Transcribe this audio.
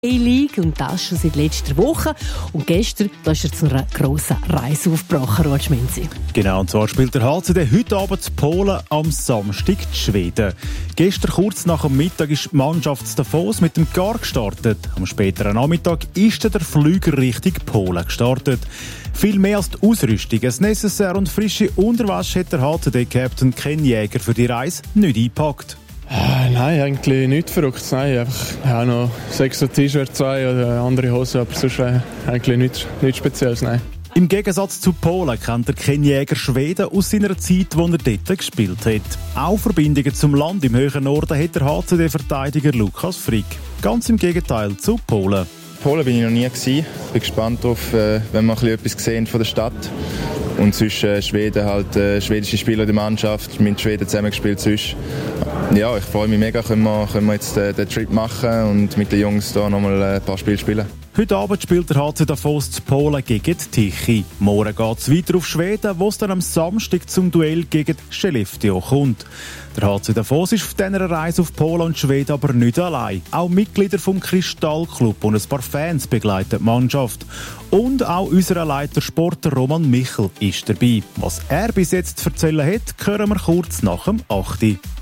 A-League und das schon seit letzter Woche. Und gestern da ist er zu einer grossen Reise aufgebrochen, Roger Schminzi. Genau, und zwar spielt der HCD heute Abend zu Polen, am Samstag zu Schweden. Gestern kurz nach dem Mittag ist die Mannschaft zu Davos mit dem Gar gestartet. Am späteren Nachmittag ist der Flüger Richtung Polen gestartet. Viel mehr als die Ausrüstung, ein Necessaire und frische Unterwäsche hat der HCD-Captain Ken Jäger für die Reise nicht eingepackt. Nein, eigentlich nichts Verrücktes. Nein, einfach noch 6 T-Shirts, 2 oder andere Hosen, aber sonst eigentlich nichts Spezielles. Nein. Im Gegensatz zu Polen kennt der Ken Jäger Schweden aus seiner Zeit, wo er dort gespielt hat. Auch Verbindungen zum Land im höheren Norden hat der HCD-Verteidiger Lukas Frick. Ganz im Gegenteil zu Polen. Polen bin ich noch nie gewesen. Ich bin gespannt darauf, wenn wir etwas sehen von der Stadt. Und sonst Schweden, schwedische Spieler in der Mannschaft, mit Schweden zusammengespielt sonst. Ja, ich freue mich mega, können wir jetzt den Trip machen und mit den Jungs da nochmal ein paar Spiele spielen. Heute Abend spielt der HC Davos zu Polen gegen die Tichy. Morgen geht es weiter auf Schweden, wo es dann am Samstag zum Duell gegen Skellefteå kommt. Der HC Davos ist auf dieser Reise auf Polen und Schweden aber nicht allein. Auch Mitglieder vom Kristallclub und ein paar Fans begleiten die Mannschaft. Und auch unser Leiter Sport Roman Michel ist dabei. Was er bis jetzt zu erzählen hat, hören wir kurz nach dem 8.